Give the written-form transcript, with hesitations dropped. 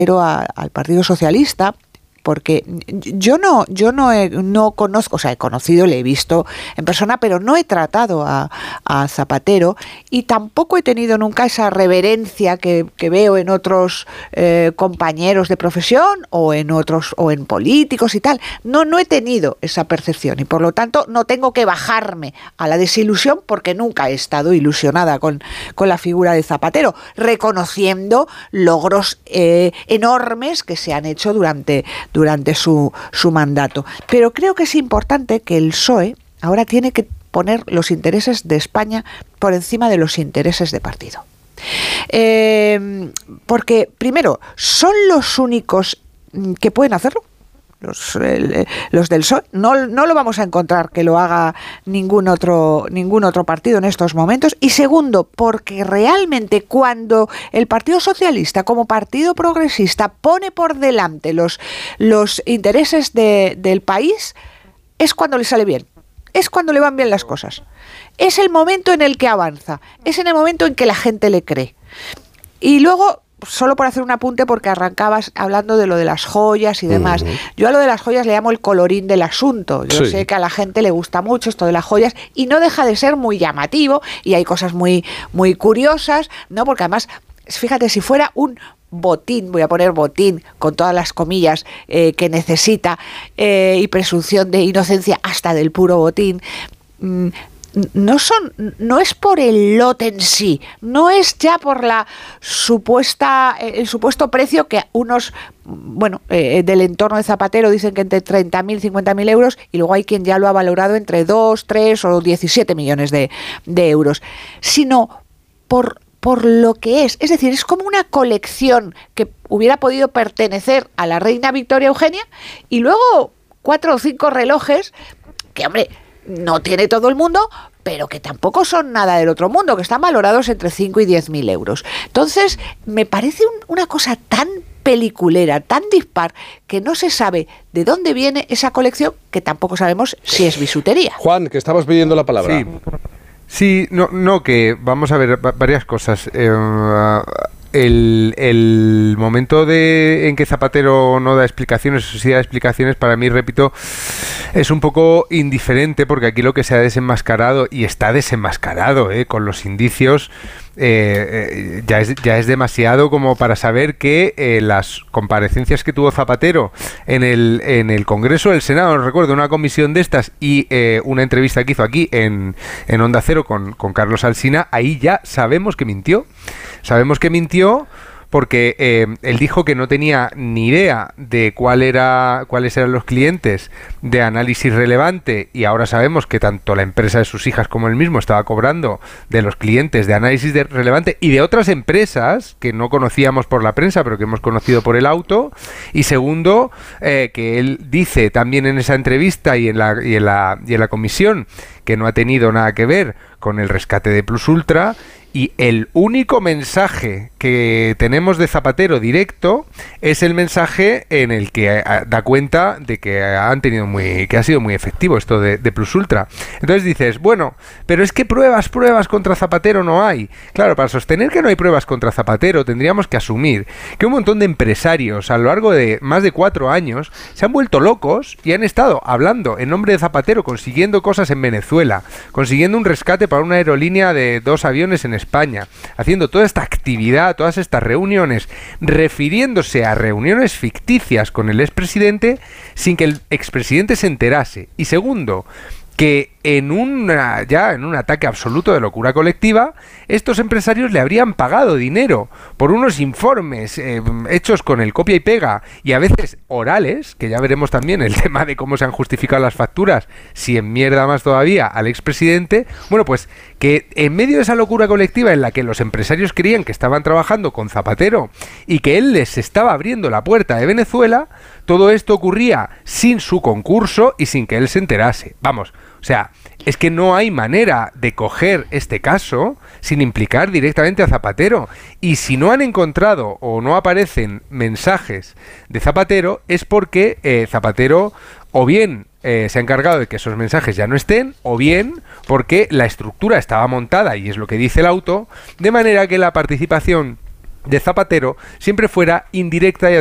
al Partido Socialista, porque yo no conozco, o sea, he conocido, le he visto en persona, pero no he tratado a Zapatero, y tampoco he tenido nunca esa reverencia que veo en otros compañeros de profesión o en otros, o en políticos y tal. No he tenido esa percepción, y por lo tanto no tengo que bajarme a la desilusión, porque nunca he estado ilusionada con la figura de Zapatero, reconociendo logros enormes que se han hecho durante su mandato. Pero creo que es importante que el PSOE ahora tiene que poner los intereses de España por encima de los intereses de partido. Porque, primero, son los únicos que pueden hacerlo. Los del PSOE, no lo vamos a encontrar que lo haga ningún otro partido en estos momentos. Y segundo, porque realmente cuando el Partido Socialista como partido progresista pone por delante los intereses del país, es cuando le sale bien, es cuando le van bien las cosas, es el momento en el que avanza, es en el momento en que la gente le cree. Y luego, solo por hacer un apunte, porque arrancabas hablando de lo de las joyas y demás. Yo a lo de las joyas le llamo el colorín del asunto. Yo sé que a la gente le gusta mucho esto de las joyas y no deja de ser muy llamativo, y hay cosas muy, muy curiosas, ¿no? Porque además, fíjate, si fuera un botín, voy a poner botín con todas las comillas que necesita, y presunción de inocencia hasta del puro botín, no es por el lote en sí, no es ya por el supuesto precio que unos, del entorno de Zapatero dicen que entre 30.000 y 50.000 euros, y luego hay quien ya lo ha valorado entre 2, 3 o 17 millones de euros, sino por lo que es decir, es como una colección que hubiera podido pertenecer a la reina Victoria Eugenia, y luego 4 o 5 relojes que, hombre, no tiene todo el mundo, pero que tampoco son nada del otro mundo, que están valorados entre 5 y 10.000 euros. Entonces, me parece una cosa tan peliculera, tan dispar, que no se sabe de dónde viene esa colección, que tampoco sabemos si es bisutería. Juan, que estabas pidiendo la palabra. Sí, que vamos a ver varias cosas. El momento en que Zapatero no da explicaciones, o sí da explicaciones, para mí, repito, es un poco indiferente, porque aquí lo que se ha desenmascarado, y está desenmascarado, con los indicios, ya es demasiado como para saber que las comparecencias que tuvo Zapatero en el Congreso del Senado, no recuerdo, una comisión de estas, y una entrevista que hizo aquí en Onda Cero con Carlos Alsina, ahí ya sabemos que mintió. Sabemos que mintió porque él dijo que no tenía ni idea de cuáles eran los clientes de Análisis Relevante, y ahora sabemos que tanto la empresa de sus hijas como él mismo estaba cobrando de los clientes de Análisis Relevante y de otras empresas que no conocíamos por la prensa, pero que hemos conocido por el auto. Y segundo, que él dice también en esa entrevista y en la comisión que no ha tenido nada que ver con el rescate de Plus Ultra. Y el único mensaje que tenemos de Zapatero directo es el mensaje en el que da cuenta de que ha sido muy efectivo esto de Plus Ultra. Entonces dices, bueno, pero es que pruebas contra Zapatero no hay. Claro, para sostener que no hay pruebas contra Zapatero tendríamos que asumir que un montón de empresarios a lo largo de más de 4 años se han vuelto locos y han estado hablando en nombre de Zapatero, consiguiendo cosas en Venezuela, consiguiendo un rescate para una aerolínea de 2 aviones en España, haciendo toda esta actividad, todas estas reuniones, refiriéndose a reuniones ficticias con el expresidente sin que el expresidente se enterase. Y segundo, que en un ataque absoluto de locura colectiva, estos empresarios le habrían pagado dinero por unos informes hechos con el copia y pega, y a veces orales, que ya veremos también el tema de cómo se han justificado las facturas, si en mierda más todavía al expresidente. Bueno, pues que en medio de esa locura colectiva en la que los empresarios creían que estaban trabajando con Zapatero y que él les estaba abriendo la puerta de Venezuela, todo esto ocurría sin su concurso y sin que él se enterase. Vamos, o sea, es que no hay manera de coger este caso sin implicar directamente a Zapatero. Y si no han encontrado o no aparecen mensajes de Zapatero, es porque Zapatero o bien se ha encargado de que esos mensajes ya no estén, o bien porque la estructura estaba montada, y es lo que dice el auto, de manera que la participación de Zapatero siempre fuera indirecta y